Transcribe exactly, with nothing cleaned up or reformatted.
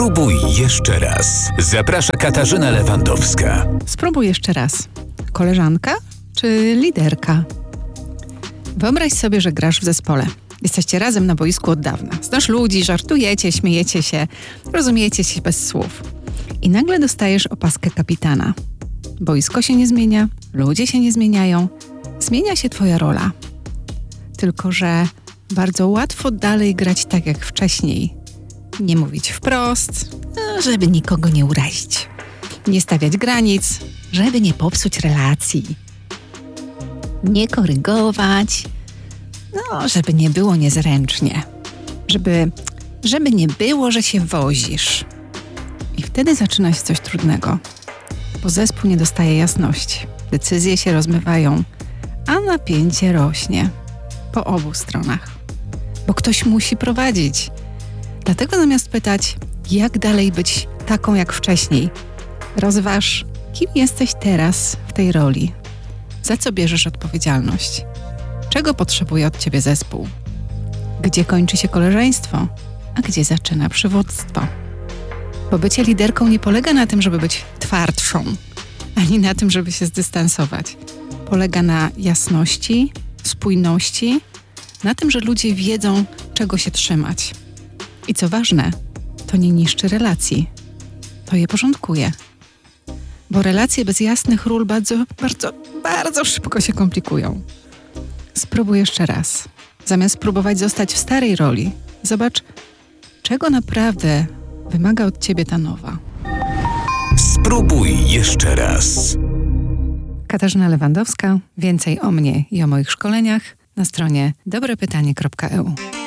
Spróbuj jeszcze raz. Zaprasza Katarzyna Lewandowska. Spróbuj jeszcze raz. Koleżanka czy liderka? Wyobraź sobie, że grasz w zespole. Jesteście razem na boisku od dawna. Znasz ludzi, żartujecie, śmiejecie się, rozumiecie się bez słów. I nagle dostajesz opaskę kapitana. Boisko się nie zmienia, ludzie się nie zmieniają. Zmienia się twoja rola. Tylko że bardzo łatwo dalej grać tak jak wcześniej. Nie mówić wprost, żeby nikogo nie urazić. Nie stawiać granic, żeby nie popsuć relacji. Nie korygować, no, żeby nie było niezręcznie. Żeby, żeby nie było, że się wozisz. I wtedy zaczyna się coś trudnego, bo zespół nie dostaje jasności. Decyzje się rozmywają, a napięcie rośnie po obu stronach. Bo ktoś musi prowadzić. Dlatego zamiast pytać, jak dalej być taką jak wcześniej, rozważ, kim jesteś teraz w tej roli. Za co bierzesz odpowiedzialność? Czego potrzebuje od ciebie zespół? Gdzie kończy się koleżeństwo, a gdzie zaczyna przywództwo? Bo bycie liderką nie polega na tym, żeby być twardszą, ani na tym, żeby się zdystansować. Polega na jasności, spójności, na tym, że ludzie wiedzą, czego się trzymać. I co ważne, to nie niszczy relacji. To je porządkuje. Bo relacje bez jasnych ról bardzo, bardzo, bardzo szybko się komplikują. Spróbuj jeszcze raz. Zamiast próbować zostać w starej roli, zobacz, czego naprawdę wymaga od ciebie ta nowa. Spróbuj jeszcze raz. Katarzyna Lewandowska. Więcej o mnie i o moich szkoleniach na stronie dobre pytanie kropka e u.